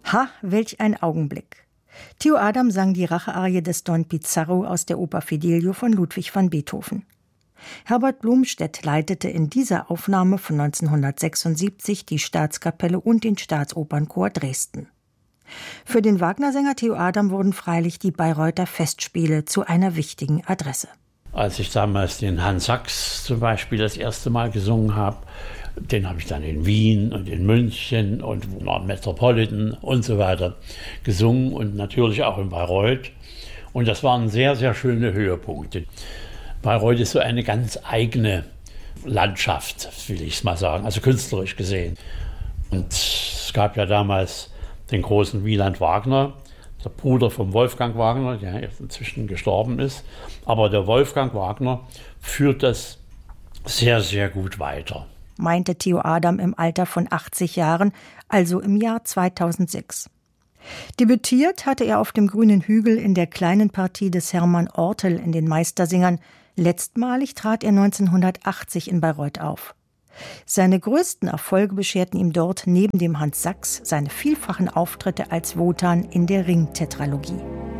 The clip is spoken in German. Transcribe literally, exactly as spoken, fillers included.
Ha, welch ein Augenblick. Theo Adam sang die Rachearie des Don Pizarro aus der Oper Fidelio von Ludwig van Beethoven. Herbert Blomstedt leitete in dieser Aufnahme von neunzehnhundertsechsundsiebzig die Staatskapelle und den Staatsopernchor Dresden. Für den Wagner-Sänger Theo Adam wurden freilich die Bayreuther Festspiele zu einer wichtigen Adresse. Als ich damals den Hans Sachs zum Beispiel das erste Mal gesungen habe, den habe ich dann in Wien und in München und am Metropolitan und so weiter gesungen und natürlich auch in Bayreuth. Und das waren sehr, sehr schöne Höhepunkte. Bayreuth ist so eine ganz eigene Landschaft, will ich es mal sagen, also künstlerisch gesehen. Und es gab ja damals den großen Wieland Wagner, der Bruder von Wolfgang Wagner, der jetzt inzwischen gestorben ist. Aber der Wolfgang Wagner führt das sehr, sehr gut weiter, meinte Theo Adam im Alter von achtzig Jahren, also im Jahr zweitausendsechs. Debütiert hatte er auf dem Grünen Hügel in der kleinen Partie des Hermann Ortel in den Meistersingern. Letztmalig trat er neunzehnhundertachtzig in Bayreuth auf. Seine größten Erfolge bescherten ihm dort neben dem Hans Sachs seine vielfachen Auftritte als Wotan in der Ring-Tetralogie.